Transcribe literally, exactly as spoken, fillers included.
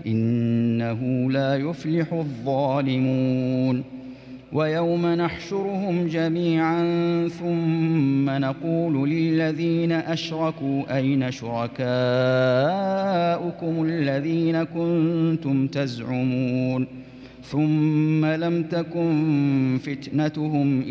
إنه لا يفلح الظالمون ويوم نحشرهم جميعا ثم نقول للذين أشركوا أين شركاؤكم الذين كنتم تزعمون ثم لم تكن فتنتهم